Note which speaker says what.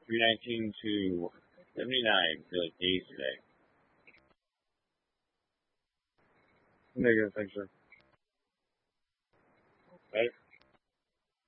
Speaker 1: 319 to 79 for like days today. Negative, thanks, sir. Right?